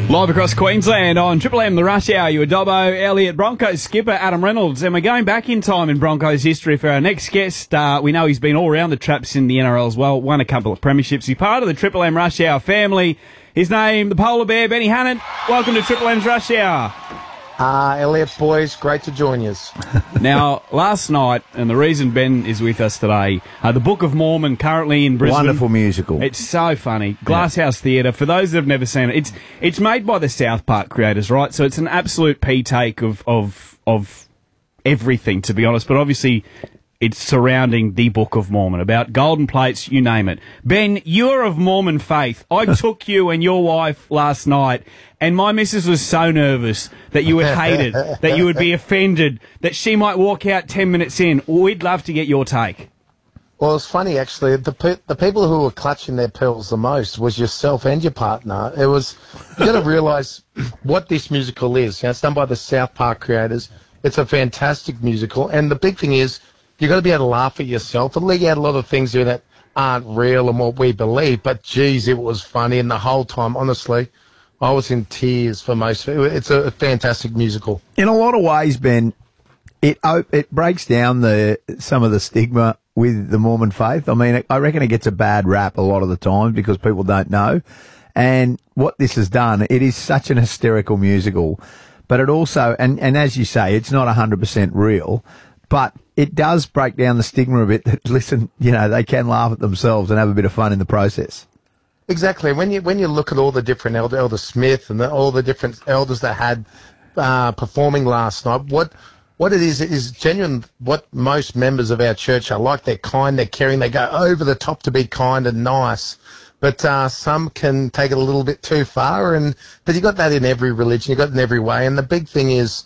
Live across Queensland on Triple M, the Rush Hour. You were Dobbo, Elliott, Broncos skipper Adam Reynolds. And we're going back in time in Broncos history for our next guest. We know he's been all around the traps in the NRL as well, won a couple of premierships. He's part of the Triple M Rush Hour family. His name, the Polar Bear, Benny Hannant. Welcome to Triple M's Rush Hour. Elliott, boys, great to join you. Now, last night, and the reason Ben is with us today, the Book of Mormon, currently in Brisbane. Wonderful musical. It's so funny. Glasshouse Theatre. For those that have never seen it, it's made by the South Park creators, right? So it's an absolute P-take of everything, to be honest. But obviously, it's surrounding the Book of Mormon, about golden plates, you name it. Ben, you're of Mormon faith. I took you and your wife last night, and my missus was so nervous that you would hate it, that you would be offended, that she might walk out 10 minutes in. We'd love to get your take. Well, it's funny, actually. The people who were clutching their pearls the most was yourself and your partner. It was, you got to realise what this musical is. You know, it's done by the South Park creators. It's a fantastic musical, and the big thing is, you've got to be able to laugh at yourself and leave out a lot of things here that aren't real and what we believe. But, geez, it was funny. And the whole time, honestly, I was in tears for most of it. It's a fantastic musical. In a lot of ways, Ben, it breaks down some of the stigma with the Mormon faith. I mean, I reckon it gets a bad rap a lot of the time because people don't know. And what this has done, it is such an hysterical musical. But it also, and as you say, it's not 100% real, but it does break down the stigma a bit that, listen, you know, they can laugh at themselves and have a bit of fun in the process. Exactly. When you look at all the different Elder Smith and all the different elders that had performing last night, what it is genuine. What most members of our church are like. They're kind, they're caring, they go over the top to be kind and nice. But some can take it a little bit too far. But you got that in every religion. You got it in every way. And the big thing is,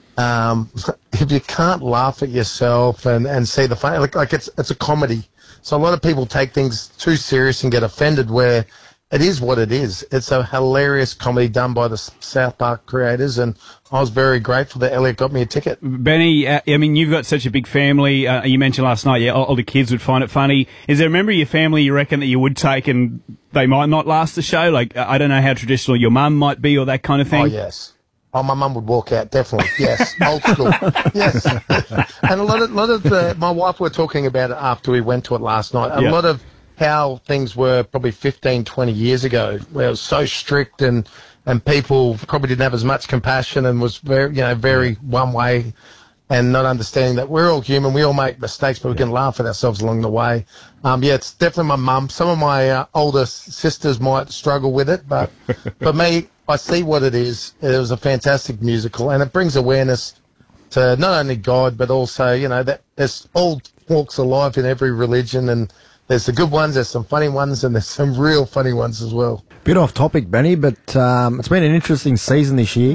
if you can't laugh at yourself and see the fun, like it's a comedy. So a lot of people take things too serious and get offended, where it is what it is. It's a hilarious comedy done by the South Park creators, and I was very grateful that Elliott got me a ticket. Benny, I mean, you've got such a big family. You mentioned last night, all the kids would find it funny. Is there a member of your family you reckon that you would take and they might not last the show? Like, I don't know how traditional your mum might be or that kind of thing. Oh, yes. Oh, my mum would walk out, definitely. Yes, old school. Yes. And a lot of my wife were talking about it after we went to it last night. A lot of how things were probably 15, 20 years ago, where it was so strict and people probably didn't have as much compassion and was very one way, and not understanding that we're all human, we all make mistakes, but we can laugh at ourselves along the way. It's definitely my mum. Some of my older sisters might struggle with it, but for me, I see what it is. It was a fantastic musical, and it brings awareness to not only God, but also, that there's all walks of life in every religion, and there's the good ones, there's some funny ones, and there's some real funny ones as well. Bit off topic, Benny, but it's been an interesting season this year.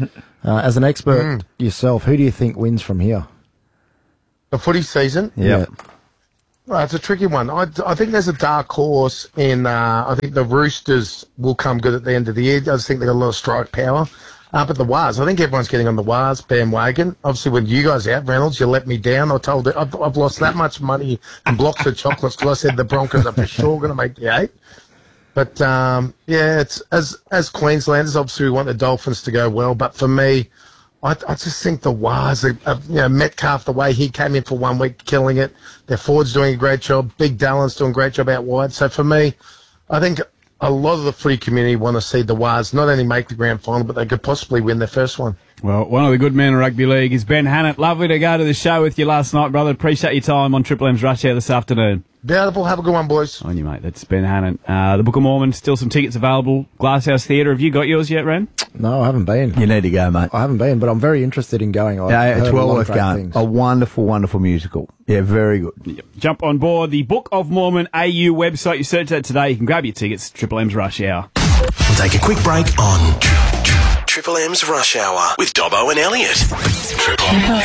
As an expert yourself, who do you think wins from here? The footy season? Yeah. Well, it's a tricky one. I think there's a dark horse in, I think the Roosters will come good at the end of the year. I just think they've got a lot of strike power. But the Wars, I think everyone's getting on the Wars bandwagon. Obviously, when you guys out, Reynolds, you let me down. I told you I've lost that much money and blocks of chocolates because I said the Broncos are for sure going to make the 8. But, it's as Queenslanders, obviously we want the Dolphins to go well. But for me, I just think the Wars, Metcalf, the way he came in for 1 week, killing it. Their forwards doing a great job. Big Dallin's doing a great job out wide. So for me, I think a lot of the footy community want to see the Wars not only make the grand final, but they could possibly win their first one. Well, one of the good men in rugby league is Ben Hannant. Lovely to go to the show with you last night, brother. Appreciate your time on Triple M's Rush Hour this afternoon. Beautiful. Have a good one, boys. On you, mate. That's Ben Hannant. The Book of Mormon, still some tickets available. Glasshouse Theatre. Have you got yours yet, Ren? No, I haven't been. You need to go, mate. I haven't been, but I'm very interested in going. It's well worth going. A wonderful, wonderful musical. Yeah, very good. Yep. Jump on board the Book of Mormon AU website. You search that today. You can grab your tickets. Triple M's Rush Hour. We'll take a quick break on Triple M's Rush Hour with Dobbo and Elliott. Triple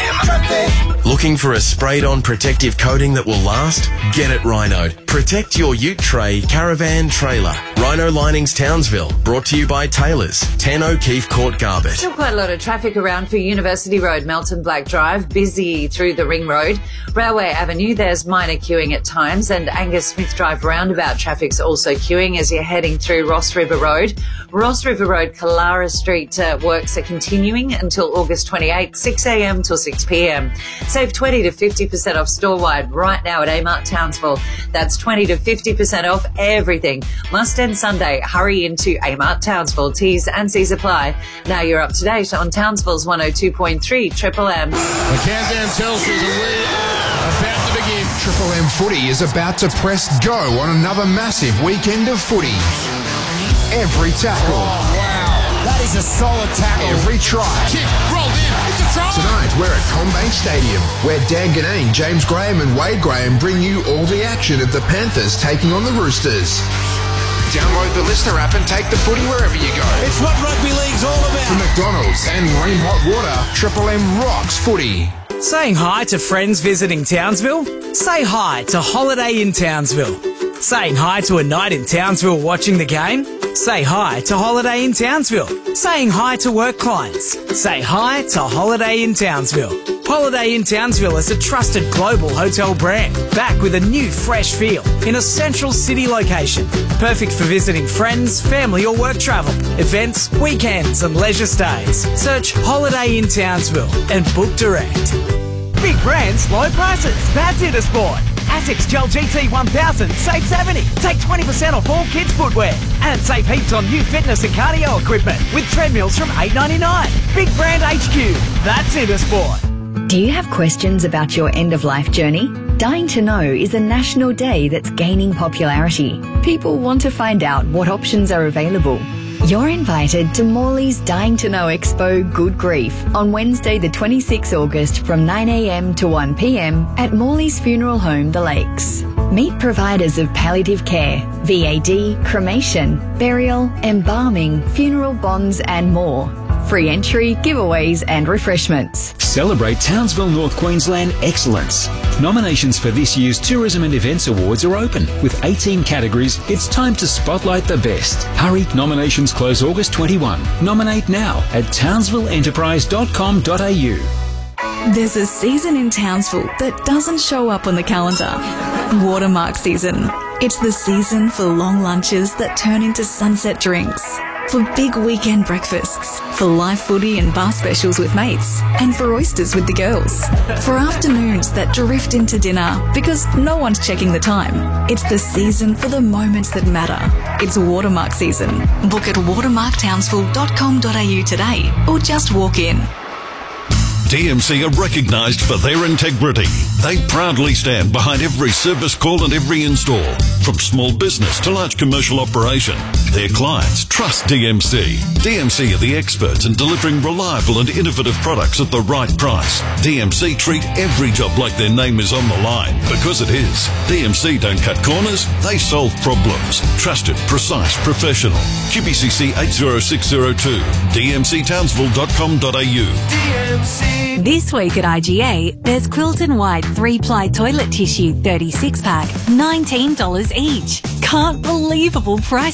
M. Looking for a sprayed-on protective coating that will last? Get it Rhino. Protect your ute tray, caravan, trailer. Rhino Linings Townsville, brought to you by Taylor's, 10 O'Keefe Court, Garbett. Still quite a lot of traffic around for University Road, Melton Black Drive, busy through the Ring Road. Railway Avenue, there's minor queuing at times, and Angus Smith Drive roundabout traffic's also queuing as you're heading through Ross River Road. Ross River Road, Kalara Street works are continuing until August 28th, 6 a.m. till 6 p.m. Save 20 to 50% off store-wide right now at Amart Townsville. That's 20 to 50% off everything. Must end Sunday. Hurry into Amart Townsville. T's and C's apply. Now you're up to date on Townsville's 102.3 Triple M. The countdown tells us we are about to begin. Triple M footy is about to press go on another massive weekend of footy. Every tackle. Oh, wow. That is a solid tackle. Every try. Kick, rolled in. It's a try. Tonight, we're at CommBank Stadium, where Dan Ganane, James Graham and Wade Graham bring you all the action of the Panthers taking on the Roosters. Download the Listener app and take the footy wherever you go. It's what rugby league's all about. From McDonald's and Marine Hot Water, Triple M rocks footy. Saying hi to friends visiting Townsville? Say hi to Holiday in Townsville. Saying hi to a night in Townsville watching the game? Say hi to Holiday in Townsville. Saying hi to work clients? Say hi to Holiday in Townsville. Holiday in Townsville is a trusted global hotel brand, back with a new fresh feel in a central city location. Perfect for visiting friends, family or work travel, events, weekends and leisure stays. Search Holiday in Townsville and book direct. Big brands, low prices. That's Intersport. Asics Gel GT 1000, save 70. Take 20% off all kids' footwear. And save heaps on new fitness and cardio equipment with treadmills from $8.99. Big Brand HQ. That's Intersport. Do you have questions about your end-of-life journey? Dying to Know is a national day that's gaining popularity. People want to find out what options are available. You're invited to Morley's Dying to Know Expo Good Grief on Wednesday the 26th August from 9 a.m. to 1 p.m. at Morley's Funeral Home, The Lakes. Meet providers of palliative care, VAD, cremation, burial, embalming, funeral bonds and more. Free entry, giveaways and refreshments. Celebrate Townsville North Queensland excellence. Nominations for this year's Tourism and Events Awards are open. With 18 categories, it's time to spotlight the best. Hurry, nominations close August 21. Nominate now at townsvilleenterprise.com.au. There's a season in Townsville that doesn't show up on the calendar. Watermark season. It's the season for long lunches that turn into sunset drinks. For big weekend breakfasts, for live footy and bar specials with mates, and for oysters with the girls. For afternoons that drift into dinner because no one's checking the time. It's the season for the moments that matter. It's Watermark season. Book at watermarktownsville.com.au today or just walk in. DMC are recognised for their integrity. They proudly stand behind every service call and every install. From small business to large commercial operation, their clients trust DMC. DMC are the experts in delivering reliable and innovative products at the right price. DMC treat every job like their name is on the line, because it is. DMC don't cut corners, they solve problems. Trusted, precise, professional. QBCC 80602, dmctownsville.com.au. DMC. This week at IGA, there's Quilton White 3-ply toilet tissue 36-pack, $19 each. Can't believable price.